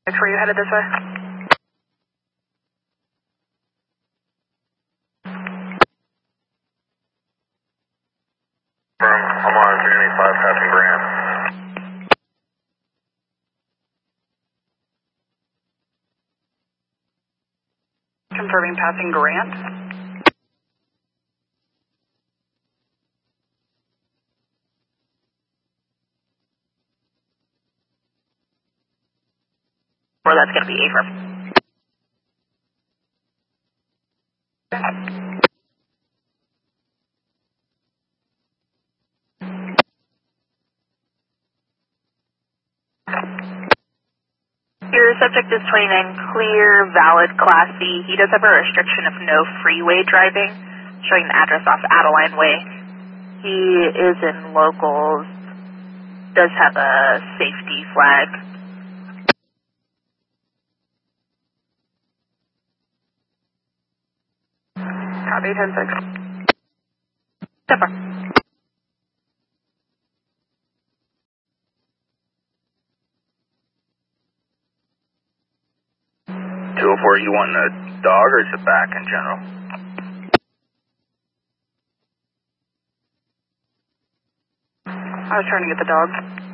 Were you headed this way? I'm on 395 passing Grant. Confirming passing Grant. Or that's going to be Abram. Your subject is 29, clear, valid, Class C. He does have a restriction of no freeway driving, showing the address off Adeline Way. He is in locals, does have a safety flag. Copy, 10-6. Step up. 204, you want a dog or is it back in general? I was trying to get the dog.